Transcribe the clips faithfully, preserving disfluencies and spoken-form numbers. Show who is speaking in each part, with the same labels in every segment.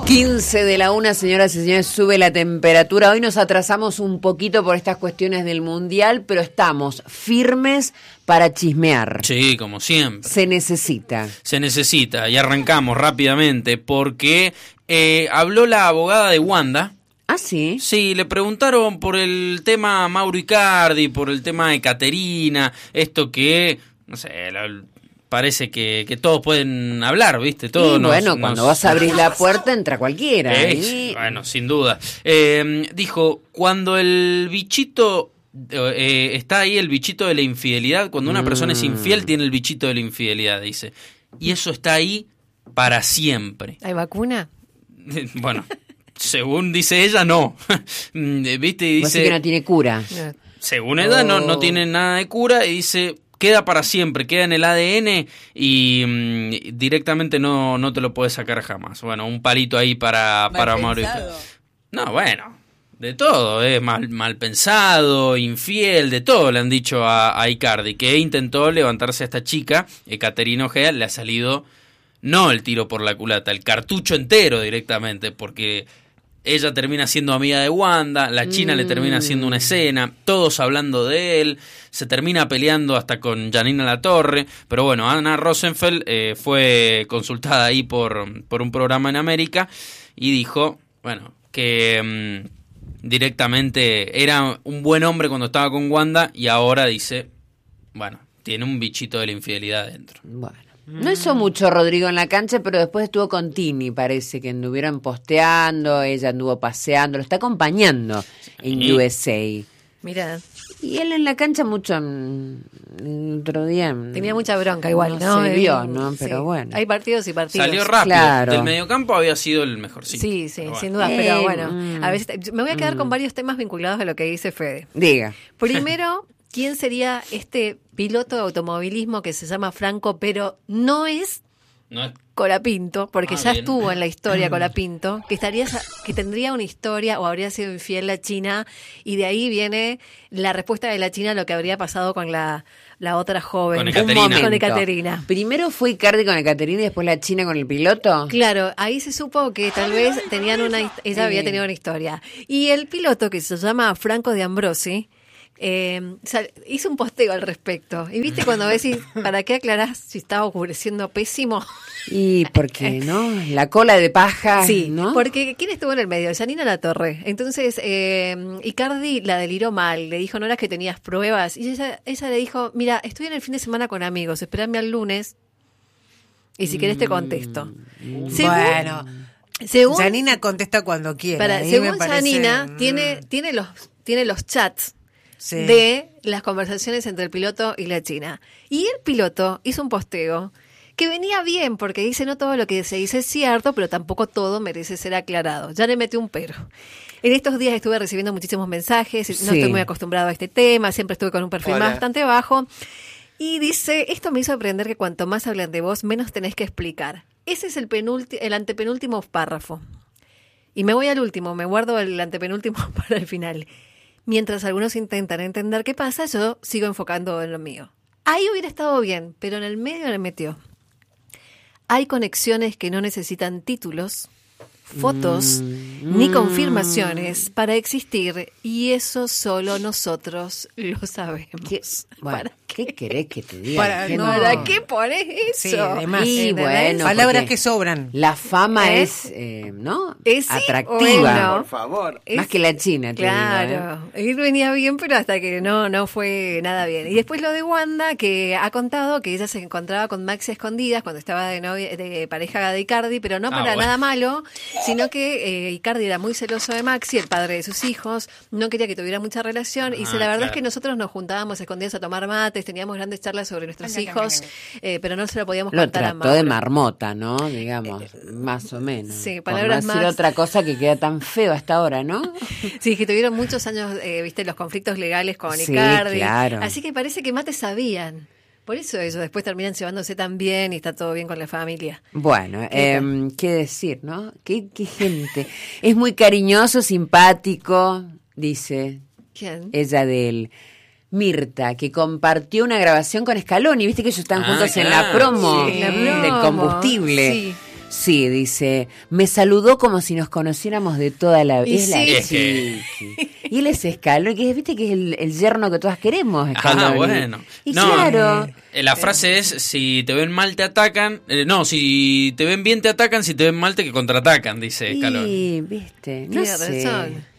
Speaker 1: quince de la una, señoras y señores, sube la temperatura. Hoy nos atrasamos un poquito por estas cuestiones del Mundial, pero estamos firmes para chismear.
Speaker 2: Sí, como siempre.
Speaker 1: Se necesita.
Speaker 2: Se necesita, y arrancamos rápidamente porque eh, habló la abogada de Wanda.
Speaker 1: ¿Ah, sí?
Speaker 2: Sí, le preguntaron por el tema Mauro Icardi, por el tema de Caterina, esto que, no sé, la, parece que, que todos pueden hablar, ¿viste? Todos
Speaker 1: y
Speaker 2: nos,
Speaker 1: bueno,
Speaker 2: nos...
Speaker 1: cuando vas a abrir la puerta entra cualquiera.
Speaker 2: Es,
Speaker 1: y...
Speaker 2: Bueno, sin duda. Eh, dijo, cuando el bichito... Eh, está ahí el bichito de la infidelidad, cuando una mm. persona es infiel tiene el bichito de la infidelidad, dice. Y eso está ahí para siempre.
Speaker 3: ¿Hay vacuna?
Speaker 2: Bueno... Según dice ella, no. ¿Viste? Y dice
Speaker 1: que no tiene cura.
Speaker 2: Según ella, oh. no, no tiene nada de cura. Y dice, queda para siempre, queda en el A D N y mmm, directamente no, no te lo puedes sacar jamás. Bueno, un palito ahí para, para Mauricio. No, bueno, de todo. Es mal, mal pensado, infiel, de todo le han dicho a, a Icardi. Que intentó levantarse a esta chica, Caterina Ojea, le ha salido no el tiro por la culata, el cartucho entero directamente, porque... Ella termina siendo amiga de Wanda, la China mm. le termina haciendo una escena, todos hablando de él, se termina peleando hasta con Janina Latorre, pero bueno, Ana Rosenfeld eh, fue consultada ahí por, por un programa en América y dijo, bueno, que mmm, directamente era un buen hombre cuando estaba con Wanda y ahora dice, bueno, tiene un bichito de la infidelidad dentro.
Speaker 1: Bueno. No hizo mucho Rodrigo en la cancha, pero después estuvo con Tini, parece que anduvieron posteando, ella anduvo paseando, lo está acompañando en
Speaker 2: sí.
Speaker 1: U S A.
Speaker 3: Mira.
Speaker 1: Y él en la cancha mucho, el otro día...
Speaker 3: Tenía mucha bronca igual, ¿no?
Speaker 1: No se vio, ¿no?
Speaker 3: Sí.
Speaker 1: Pero bueno.
Speaker 3: Hay partidos y partidos.
Speaker 2: Salió rápido,
Speaker 1: claro.
Speaker 2: Del mediocampo había sido el mejor.
Speaker 3: Sí, sí, sí
Speaker 2: bueno.
Speaker 3: sin duda,
Speaker 1: eh,
Speaker 3: pero bueno,
Speaker 1: mm,
Speaker 3: a veces me voy a quedar
Speaker 1: mm.
Speaker 3: con varios temas vinculados a lo que dice Fede.
Speaker 1: Diga.
Speaker 3: Primero... ¿Quién sería este piloto de automovilismo que se llama Franco, pero no es,
Speaker 2: no es...
Speaker 3: Colapinto, porque
Speaker 2: ah,
Speaker 3: ya
Speaker 2: bien.
Speaker 3: estuvo en la historia Colapinto, que estaría que tendría una historia o habría sido infiel la China, y de ahí viene la respuesta de la China a lo que habría pasado con la, la otra joven.
Speaker 2: Con Ekaterina.
Speaker 3: Con Ekaterina.
Speaker 1: Primero fue Icardi con Ekaterina y después la China con el piloto.
Speaker 3: Claro, ahí se supo que tal vez tenían una ella sí. había tenido una historia. Y el piloto, que se llama Franco de Ambrosi, Eh, o sea, hizo un posteo al respecto. Y viste cuando ves, y, ¿para qué aclarás si estaba oscureciendo pésimo?
Speaker 1: Y porque, ¿no? La cola de paja,
Speaker 3: sí,
Speaker 1: ¿no?
Speaker 3: Porque ¿quién estuvo en el medio? Janina Latorre. Entonces, eh, Icardi la deliró mal. Le dijo, no era que tenías pruebas. Y ella, ella le dijo, mira, estoy en el fin de semana con amigos, esperame al lunes. Y si querés te contesto.
Speaker 4: Mm,
Speaker 3: según,
Speaker 4: bueno,
Speaker 3: según,
Speaker 4: Janina contesta cuando quiera.
Speaker 3: Para, según parece, Janina, mm. tiene, tiene, los, tiene los chats. Sí. De las conversaciones entre el piloto y la China. Y el piloto hizo un posteo que venía bien, porque dice no todo lo que se dice es cierto, pero tampoco todo merece ser aclarado. Ya le metió un pero. En estos días estuve recibiendo muchísimos mensajes, sí. no estoy muy acostumbrado a este tema, siempre estuve con un perfil Hola. bastante bajo. Y dice, esto me hizo aprender que cuanto más hablan de vos, menos tenés que explicar. Ese es el, penulti- el antepenúltimo párrafo. Y me voy al último, me guardo el antepenúltimo para el final. Mientras algunos intentan entender qué pasa, yo sigo enfocando en lo mío. Ahí hubiera estado bien, pero en el medio le metió. Hay conexiones que no necesitan títulos, fotos, mm, ni confirmaciones para existir, y eso solo nosotros lo sabemos.
Speaker 1: ¿Qué, bueno, ¿Para qué? ¿Qué querés que te diga?
Speaker 3: ¿Para,
Speaker 1: ¿Qué,
Speaker 3: no, ¿Para qué pones eso?
Speaker 4: Sí, además,
Speaker 1: y bueno,
Speaker 4: palabras que sobran.
Speaker 1: La fama
Speaker 3: ¿Eh?
Speaker 1: es, eh, ¿no?
Speaker 3: ¿Es
Speaker 1: atractiva.
Speaker 3: Bueno,
Speaker 5: por favor.
Speaker 1: Más que la China, te
Speaker 3: claro.
Speaker 1: digo, ¿eh?
Speaker 3: Él venía bien, pero hasta que no, no fue nada bien. Y después lo de Wanda, que ha contado que ella se encontraba con Maxi a escondidas cuando estaba de novia, de pareja de Icardi, pero no
Speaker 2: Ah,
Speaker 3: para
Speaker 2: bueno.
Speaker 3: nada malo, sino que eh, Icardi era muy celoso de Maxi, el padre de sus hijos, no quería que tuviera mucha relación, y
Speaker 2: Ah,
Speaker 3: dice, la verdad
Speaker 2: claro.
Speaker 3: es que nosotros nos juntábamos escondidas a tomar mates, teníamos grandes charlas sobre nuestros hijos, eh, pero no se lo podíamos
Speaker 1: Lo
Speaker 3: contar a
Speaker 1: trató
Speaker 3: Mauro.
Speaker 1: de marmota, ¿no? Digamos, más o menos.
Speaker 3: Sí,
Speaker 1: Por no
Speaker 3: palabras
Speaker 1: decir
Speaker 3: más.
Speaker 1: otra cosa que queda tan feo hasta ahora, ¿no?
Speaker 3: Sí, que tuvieron muchos años, eh, viste, los conflictos legales con
Speaker 1: Sí,
Speaker 3: Icardi.
Speaker 1: claro.
Speaker 3: Así que parece que más te sabían. Por eso ellos después terminan llevándose tan bien y está todo bien con la familia.
Speaker 1: Bueno,
Speaker 3: ¿Qué,
Speaker 1: eh, qué decir, ¿no? ¿Qué, qué gente? Es muy cariñoso, simpático, dice
Speaker 3: ¿Quién?
Speaker 1: ella de él. Mirta, que compartió una grabación con Scaloni. Viste que ellos están
Speaker 2: Ah,
Speaker 1: juntos en
Speaker 2: claro.
Speaker 1: la promo
Speaker 3: Sí, en la
Speaker 1: del
Speaker 3: promo,
Speaker 1: combustible.
Speaker 3: sí.
Speaker 1: Sí, dice, me saludó como si nos conociéramos de toda la vida.
Speaker 3: Y
Speaker 1: Es la
Speaker 3: sí.
Speaker 2: Es que-
Speaker 1: Chiqui. Y él es Scaloni, que viste que es el, el yerno que todas queremos, Scaloni.
Speaker 2: Ah, bueno.
Speaker 1: Y
Speaker 2: No,
Speaker 1: claro.
Speaker 2: eh, la frase es, si te ven mal te atacan, eh, no, si te ven bien te atacan, si te ven mal te contraatacan, dice Scaloni.
Speaker 1: Y, viste, no
Speaker 3: Tiene
Speaker 1: sé.
Speaker 3: razón.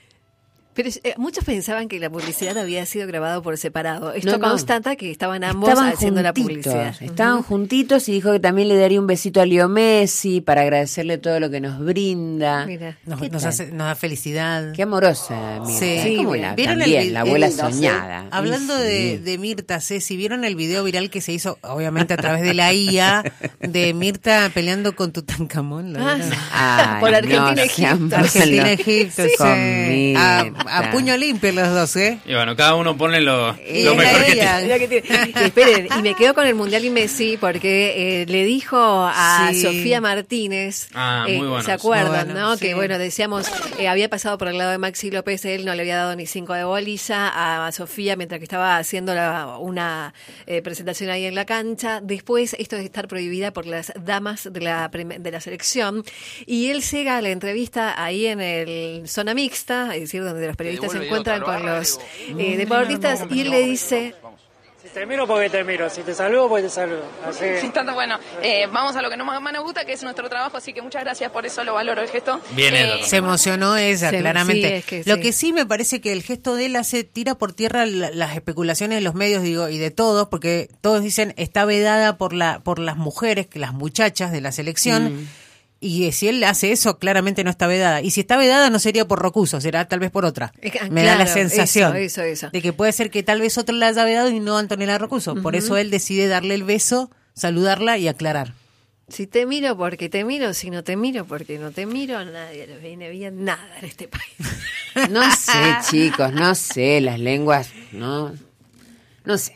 Speaker 3: Pero eh, muchos pensaban que la publicidad había sido grabada por separado. Esto
Speaker 1: No, no.
Speaker 3: constata que estaban ambos
Speaker 1: Estaban
Speaker 3: haciendo la
Speaker 1: juntitos,
Speaker 3: publicidad.
Speaker 1: estaban
Speaker 3: Ujú.
Speaker 1: juntitos y dijo que también le daría un besito a Leo Messi para agradecerle todo lo que nos brinda.
Speaker 3: Mira.
Speaker 4: Nos,
Speaker 1: ¿Qué
Speaker 4: nos
Speaker 1: tal?
Speaker 4: hace- nos da felicidad.
Speaker 1: Qué amorosa, Mirta.
Speaker 4: Sí.
Speaker 1: Como
Speaker 3: Sí,
Speaker 1: la,
Speaker 4: ¿vieron el
Speaker 1: también,
Speaker 4: vi-
Speaker 1: la abuela
Speaker 4: el-
Speaker 1: soñada.
Speaker 4: Hablando
Speaker 1: Y sí.
Speaker 4: de, de Mirta, Ceci, ¿vieron el video viral que se hizo, obviamente a través de la I A, de Mirta peleando con Tutankamón? ¿Lo
Speaker 3: Ah,
Speaker 4: vieron?
Speaker 3: sí.
Speaker 1: Ay,
Speaker 3: Por Argentina,
Speaker 1: no,
Speaker 3: Egipto.
Speaker 1: sean
Speaker 4: Argentina,
Speaker 1: malos.
Speaker 4: Egipto,
Speaker 1: Sí.
Speaker 4: sí.
Speaker 1: Con
Speaker 4: A,
Speaker 1: Mirta.
Speaker 4: a puño limpio los dos, ¿eh?
Speaker 2: Y bueno, cada uno pone lo,
Speaker 4: Y
Speaker 2: lo
Speaker 4: es
Speaker 2: mejor
Speaker 4: la
Speaker 2: que
Speaker 4: ella.
Speaker 2: tiene.
Speaker 3: Mira que tiene. Y esperen, y me quedo con el Mundial y Messi porque eh, le dijo a
Speaker 4: Sí.
Speaker 3: Sofía Martínez,
Speaker 2: Ah,
Speaker 3: eh,
Speaker 2: muy bueno
Speaker 3: ¿se
Speaker 2: eso.
Speaker 3: acuerdan,
Speaker 4: Muy bueno,
Speaker 3: no?
Speaker 4: sí.
Speaker 3: Que bueno, decíamos, eh, había pasado por el lado de Maxi López, él no le había dado ni cinco de bolilla a Sofía mientras que estaba haciendo la- una eh, presentación ahí en la cancha. Después, esto de estar prohibida por las damas de la, prim- de la selección. Y él llega a la entrevista ahí en el zona mixta, es decir, donde los periodistas se encuentran con los eh, deportistas, y él le dice...
Speaker 5: Si te miro porque te miro, si te saludo porque te saludo. Así que-
Speaker 6: Sin tanto, bueno, eh, vamos a lo que nos más nos gusta, que es nuestro trabajo, así que muchas gracias por eso, lo valoro el gesto.
Speaker 2: Bien,
Speaker 6: Eh,
Speaker 2: Edo.
Speaker 4: Se emocionó ella,
Speaker 3: Se-
Speaker 4: claramente.
Speaker 3: sí, es que
Speaker 4: Lo
Speaker 3: sí.
Speaker 4: que sí me parece que el gesto de él hace, tira por tierra la- las especulaciones de los medios, digo, y de todos, porque todos dicen está vedada por la por las mujeres, que las muchachas de la selección.
Speaker 3: Mm.
Speaker 4: Y eh, si él hace eso, claramente no está vedada. Y si está vedada, no sería por Rocuso, será tal vez por otra.
Speaker 3: Es que, ah,
Speaker 4: Me da la
Speaker 3: claro,
Speaker 4: sensación
Speaker 3: eso, eso, eso.
Speaker 4: de que puede ser que tal vez otro la haya vedado y no Antonella Rocuso. Por eso él decide darle el beso, saludarla y aclarar.
Speaker 3: Si te miro porque te miro, si no te miro porque no te miro, a nadie le viene bien nada en este país.
Speaker 1: No sé, chicos, no sé, las lenguas, no, no sé.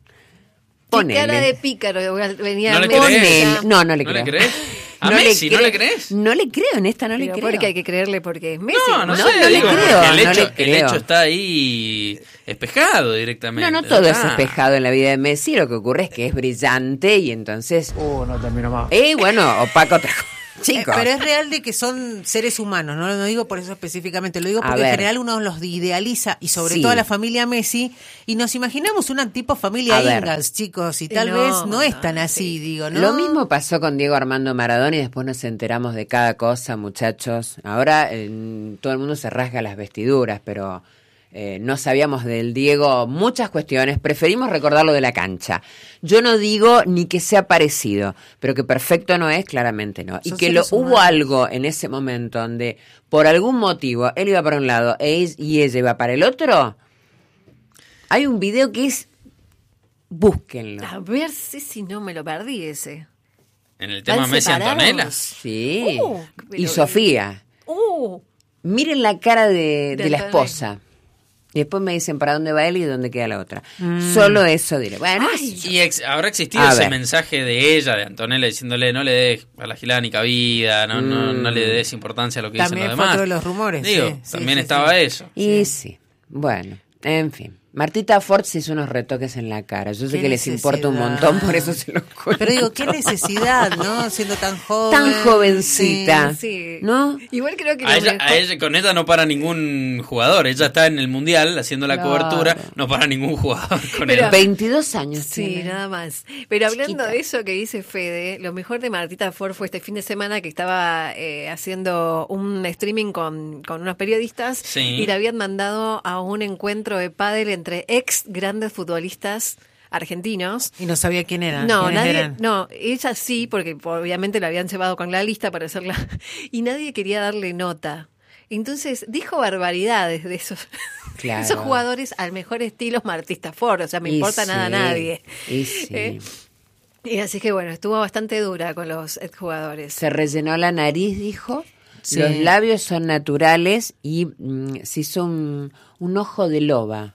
Speaker 3: Qué cara de
Speaker 1: Ponele.
Speaker 3: pícaro venía
Speaker 2: ¿No le
Speaker 3: Messi.
Speaker 2: crees?
Speaker 1: Ponele. No, no le
Speaker 2: ¿No
Speaker 1: creo.
Speaker 2: le crees? ¿A Messi no le crees?
Speaker 1: No le creo, en esta no le
Speaker 3: Pero
Speaker 1: creo.
Speaker 3: porque hay que creerle porque es Messi.
Speaker 2: No, no,
Speaker 1: No,
Speaker 2: sé,
Speaker 1: no le
Speaker 2: digo,
Speaker 1: creo,
Speaker 2: porque el
Speaker 1: no
Speaker 2: hecho,
Speaker 1: le creo.
Speaker 2: el hecho está ahí espejado directamente.
Speaker 1: No, no todo es
Speaker 2: Ah.
Speaker 1: espejado en la vida de Messi, lo que ocurre es que es brillante y entonces...
Speaker 5: Uh, no termino más.
Speaker 1: Eh, bueno, opaca otra cosa.
Speaker 4: Eh,
Speaker 1: Chicos.
Speaker 4: pero es real de que son seres humanos, no lo digo por eso específicamente, lo digo
Speaker 1: A
Speaker 4: porque en
Speaker 1: ver.
Speaker 4: general uno los idealiza y sobre
Speaker 1: Sí.
Speaker 4: todo a la familia Messi y nos imaginamos una tipo familia
Speaker 1: A ver.
Speaker 4: Ingalls, chicos, y tal
Speaker 3: No,
Speaker 4: vez no es
Speaker 3: no,
Speaker 4: tan así,
Speaker 3: sí.
Speaker 4: digo, ¿no?
Speaker 1: Lo mismo pasó con Diego Armando Maradona y después nos enteramos de cada cosa, muchachos. Ahora eh, todo el mundo se rasga las vestiduras, pero eh, no sabíamos del Diego muchas cuestiones. Preferimos recordarlo de la cancha. Yo no digo ni que sea parecido, pero que perfecto no es, claramente no. Y
Speaker 4: Son
Speaker 1: que lo,
Speaker 4: seres
Speaker 1: hubo
Speaker 4: humanos.
Speaker 1: algo en ese momento donde por algún motivo él iba para un lado e es- y ella iba para el otro. Hay un video que es... Búsquenlo.
Speaker 3: A ver si, si no me lo perdí ese.
Speaker 2: En el tema
Speaker 3: ¿Están
Speaker 2: Messi
Speaker 3: separados?
Speaker 2: Antonella.
Speaker 1: Sí.
Speaker 3: Uh,
Speaker 1: y
Speaker 3: pero-
Speaker 1: Sofía.
Speaker 3: Uh,
Speaker 1: Miren la cara de, de
Speaker 3: De
Speaker 1: la
Speaker 3: Antonella.
Speaker 1: esposa. Y después me dicen para dónde va él y dónde queda la otra. Solo eso diré. Bueno,
Speaker 3: Ay,
Speaker 1: qué sé yo.
Speaker 2: Y ex- habrá existido
Speaker 1: A
Speaker 2: ese
Speaker 1: ver.
Speaker 2: mensaje de ella, de Antonella, diciéndole no le des a la gilada ni cabida, no, no,
Speaker 1: Mm.
Speaker 2: no le des importancia a lo que
Speaker 4: También
Speaker 2: dicen los
Speaker 4: fue
Speaker 2: demás.
Speaker 4: otro de los rumores,
Speaker 2: Digo,
Speaker 4: sí, sí,
Speaker 2: también
Speaker 4: sí,
Speaker 2: estaba
Speaker 4: sí.
Speaker 2: eso.
Speaker 1: Y sí. Bueno, en fin. Martita Ford se hizo unos retoques en la cara. Yo sé
Speaker 4: Qué
Speaker 1: que les importa un
Speaker 4: necesidad.
Speaker 1: montón, por eso se los cuento.
Speaker 4: Pero digo, qué necesidad, ¿no? Siendo tan joven.
Speaker 1: Tan jovencita.
Speaker 3: sí.
Speaker 1: ¿No?
Speaker 3: Igual creo que
Speaker 2: A
Speaker 3: lo
Speaker 2: ella,
Speaker 3: mejor-
Speaker 2: a ella- con ella no para ningún jugador. Ella está en el mundial haciendo la
Speaker 1: Claro.
Speaker 2: cobertura, no para ningún jugador con
Speaker 3: Pero-
Speaker 2: él.
Speaker 1: veintidós años
Speaker 3: Sí,
Speaker 1: tiene.
Speaker 3: nada más. Pero hablando
Speaker 1: Chiquita.
Speaker 3: de eso que dice Fede, lo mejor de Martita Ford fue este fin de semana que estaba eh, haciendo un streaming con, con unos periodistas
Speaker 2: Sí.
Speaker 3: y le habían mandado a un encuentro de pádel entre ex grandes futbolistas argentinos.
Speaker 4: Y no sabía quién era.
Speaker 3: No,
Speaker 4: quiénes
Speaker 3: nadie,
Speaker 4: eran.
Speaker 3: no, ella sí, porque obviamente la habían llevado con la lista para hacerla, y nadie quería darle nota. Entonces dijo barbaridades de esos,
Speaker 1: Claro.
Speaker 3: esos jugadores al mejor estilo Martita Ford, o sea, me
Speaker 1: Y
Speaker 3: importa nada a
Speaker 1: sí,
Speaker 3: nadie.
Speaker 1: Y sí.
Speaker 3: ¿Eh? Y así que bueno, estuvo bastante dura con los exjugadores.
Speaker 1: Se rellenó la nariz, dijo.
Speaker 4: Sí.
Speaker 1: Los labios son naturales y mm, se hizo un, un ojo de loba.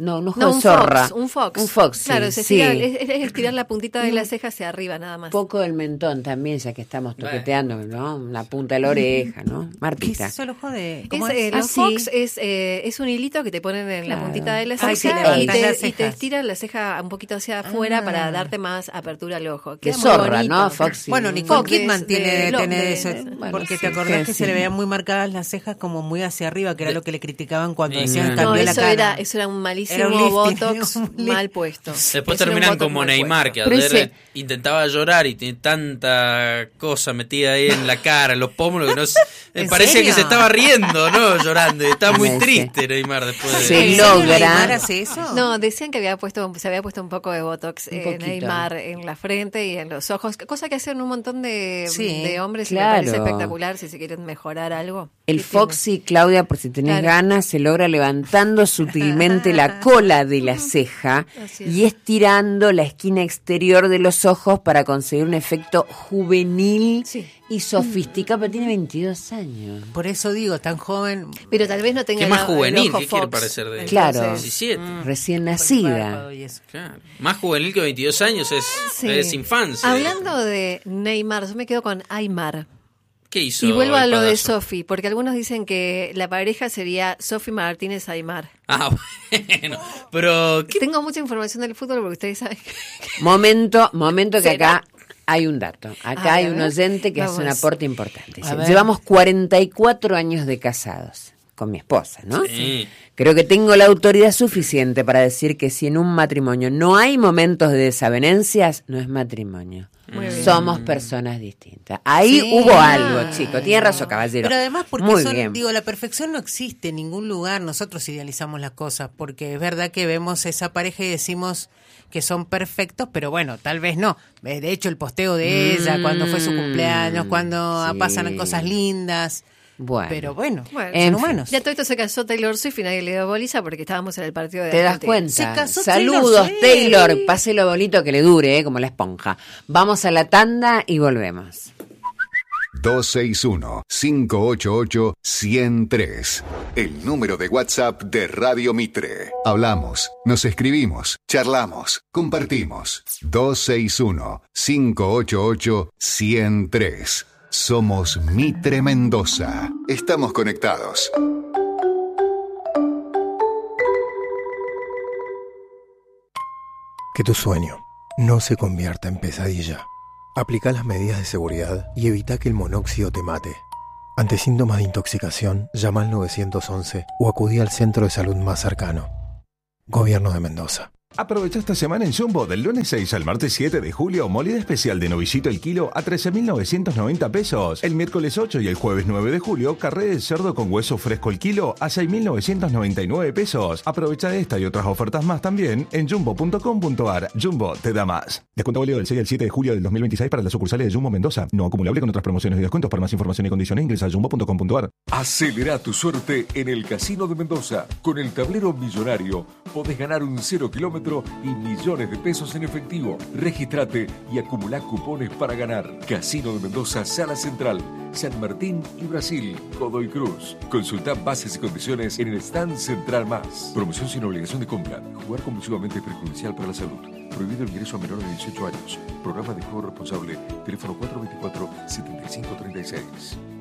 Speaker 1: No, un ojo
Speaker 3: No,
Speaker 1: de
Speaker 3: un
Speaker 1: zorra.
Speaker 3: fox, un fox.
Speaker 1: Un fox, sí.
Speaker 3: Claro, se
Speaker 1: sí.
Speaker 3: estira- es, es estirar la puntita de la ceja hacia arriba nada más.
Speaker 1: Poco del mentón también, ya que estamos toqueteando, ¿no? La punta de la oreja, ¿no?
Speaker 4: ¿Qué es
Speaker 1: Martita.
Speaker 4: eso, el ojo de...?
Speaker 3: Es,
Speaker 4: ¿Cómo
Speaker 3: eh,
Speaker 4: es?
Speaker 3: los
Speaker 1: Ah, sí.
Speaker 3: fox es, eh, es un hilito que te ponen en la
Speaker 1: Claro.
Speaker 3: puntita de la
Speaker 4: Ay,
Speaker 3: ceja
Speaker 4: que
Speaker 3: y,
Speaker 4: levantás
Speaker 3: te,
Speaker 4: las
Speaker 3: y te
Speaker 4: cejas.
Speaker 3: estiran la ceja un poquito hacia afuera
Speaker 4: Ah.
Speaker 3: para darte más apertura al ojo.
Speaker 1: De
Speaker 3: Queda muy
Speaker 1: zorra,
Speaker 3: bonito.
Speaker 1: ¿no? Foxy.
Speaker 4: Bueno, Nicole
Speaker 3: Fox
Speaker 4: Kidman
Speaker 3: de-
Speaker 4: tiene,
Speaker 3: de-
Speaker 4: tiene
Speaker 3: de-
Speaker 4: eso,
Speaker 3: de-
Speaker 1: bueno,
Speaker 4: porque
Speaker 1: sí,
Speaker 4: te acordás
Speaker 1: sí,
Speaker 4: que
Speaker 1: sí.
Speaker 4: se le veían muy marcadas las cejas como muy hacia arriba, que era lo que le criticaban cuando
Speaker 2: Sí,
Speaker 4: decían
Speaker 2: no.
Speaker 3: No,
Speaker 4: cambió la
Speaker 3: eso
Speaker 4: cara.
Speaker 3: era, eso era un malísimo
Speaker 4: Era un lifting,
Speaker 3: botox
Speaker 4: un lift-
Speaker 3: mal puesto.
Speaker 2: Después
Speaker 3: Eso era un
Speaker 2: terminan
Speaker 3: botox
Speaker 2: como
Speaker 3: mal
Speaker 2: Neymar,
Speaker 3: puesto.
Speaker 2: que
Speaker 1: Pero
Speaker 2: ayer
Speaker 1: ese-
Speaker 2: intentaba llorar y tiene tanta cosa metida ahí en la cara, en los pómulos, que no se-
Speaker 4: ¿En
Speaker 2: parecía
Speaker 4: serio?
Speaker 2: que se estaba riendo, ¿no? Llorando. Y estaba muy
Speaker 1: Sí, sí.
Speaker 2: triste Neymar después de...
Speaker 1: Sí,
Speaker 4: ¿En serio
Speaker 1: logra.
Speaker 4: Neymar hace eso?
Speaker 3: No, decían que había puesto, se había puesto un poco de botox
Speaker 1: Un
Speaker 3: eh,
Speaker 1: poquito.
Speaker 3: Neymar en la frente y en los ojos, cosa que hacen un montón de,
Speaker 4: Sí,
Speaker 3: de hombres
Speaker 1: claro.
Speaker 3: y me parece espectacular si se quieren mejorar algo.
Speaker 1: El
Speaker 3: ¿Qué
Speaker 1: Foxy, Claudia, por si tenés
Speaker 3: Claro.
Speaker 1: ganas, se logra levantando sutilmente la cola de la ceja
Speaker 3: Así es.
Speaker 1: y estirando la esquina exterior de los ojos para conseguir un efecto juvenil
Speaker 3: Sí.
Speaker 1: y sofisticado. Pero tiene veintidós años.
Speaker 4: Por eso digo, tan joven.
Speaker 3: tiene? Pero tal vez no tenga
Speaker 2: ¿Qué
Speaker 3: el-
Speaker 2: más
Speaker 3: el
Speaker 2: juvenil?
Speaker 3: ojo
Speaker 2: ¿Qué quiere
Speaker 3: Fox.
Speaker 2: parecer de él?
Speaker 1: Claro.
Speaker 2: diecisiete.
Speaker 1: Recién
Speaker 4: por el
Speaker 1: nacida.
Speaker 4: párpado y eso.
Speaker 2: Claro. Más juvenil que veintidós años es,
Speaker 3: Sí.
Speaker 2: es infancia.
Speaker 3: Hablando de Neymar, yo me quedo con Aymar.
Speaker 2: ¿Qué hizo?
Speaker 3: Y vuelvo a
Speaker 2: el
Speaker 3: lo de
Speaker 2: payaso?
Speaker 3: Sofi, porque algunos dicen que la pareja sería Sofi Martínez Aymar.
Speaker 2: Ah, bueno. Pero, ¿qué?
Speaker 3: Tengo mucha información del fútbol porque ustedes saben que...
Speaker 1: Momento, momento que
Speaker 3: ¿Será?
Speaker 1: acá hay un dato. Acá
Speaker 3: A
Speaker 1: hay
Speaker 3: ver,
Speaker 1: un oyente que hace un
Speaker 3: vamos.
Speaker 1: aporte importante.
Speaker 4: A
Speaker 1: Sí,
Speaker 4: ver.
Speaker 1: llevamos cuarenta y cuatro años de casados con mi esposa, ¿no?
Speaker 2: Sí.
Speaker 1: Creo que tengo la autoridad suficiente para decir que si en un matrimonio no hay momentos de desavenencias, no es matrimonio.
Speaker 3: Muy bien.
Speaker 1: Somos personas distintas. Ahí
Speaker 4: Sí.
Speaker 1: hubo algo, chico. Tiene razón, caballero.
Speaker 4: Pero además porque
Speaker 1: Muy
Speaker 4: son,
Speaker 1: bien.
Speaker 4: digo, la perfección no existe en ningún lugar. Nosotros idealizamos las cosas porque es verdad que vemos esa pareja y decimos que son perfectos, pero bueno, tal vez no. Eh, De hecho, el posteo de ella, cuando fue su cumpleaños, cuando
Speaker 1: sí.
Speaker 4: pasan cosas lindas.
Speaker 1: Bueno.
Speaker 4: Pero bueno,
Speaker 3: Bueno,
Speaker 1: En
Speaker 4: son
Speaker 1: fin.
Speaker 4: humanos.
Speaker 3: Ya todo esto se casó Taylor Swift y nadie le dio boliza porque estábamos en el partido de
Speaker 1: ¿Te das
Speaker 3: Argentina.
Speaker 1: cuenta?
Speaker 4: Se casó
Speaker 1: Saludos,
Speaker 4: Taylor
Speaker 1: Taylor.
Speaker 4: Swift.
Speaker 1: Páselo bonito que le dure, eh, como la esponja. Vamos a la tanda y volvemos.
Speaker 7: dos seis uno, cinco ocho ocho, uno cero tres. El número de WhatsApp de Radio Mitre. Hablamos, nos escribimos, charlamos, compartimos. dos seis uno, cinco ocho ocho, uno cero tres. Somos Mitre Mendoza. Estamos conectados.
Speaker 8: Que tu sueño no se convierta en pesadilla. Aplica las medidas de seguridad y evita que el monóxido te mate. Ante síntomas de intoxicación, llama al nueve once o acudí al centro de salud más cercano. Gobierno de Mendoza.
Speaker 9: Aprovecha esta semana en Jumbo del lunes seis al martes siete de julio, molida especial de novillito el kilo a trece mil novecientos noventa pesos. El miércoles ocho y el jueves nueve de julio, carré de cerdo con hueso fresco el kilo a seis mil novecientos noventa y nueve pesos. Aprovecha esta y otras ofertas más también en jumbo punto com punto ar. Jumbo te da más. Descuento válido del seis al siete de julio del dos mil veintiséis para las sucursales de Jumbo Mendoza. No acumulable con otras promociones y descuentos. Para más información y condiciones ingresa a jumbo punto com punto ar.
Speaker 10: Acelera tu suerte en el Casino de Mendoza. Con el tablero millonario podés ganar un cero kilómetro y millones de pesos en efectivo. Regístrate y acumulá cupones para ganar. Casino de Mendoza, Sala Central, San Martín y Brasil, Godoy Cruz. Consulta bases y condiciones en el stand Central Más. Promoción sin obligación de compra. Jugar compulsivamente es perjudicial para la salud. Prohibido el ingreso a menores de dieciocho años. Programa de juego responsable. Teléfono cuatro dos cuatro, siete cinco tres seis.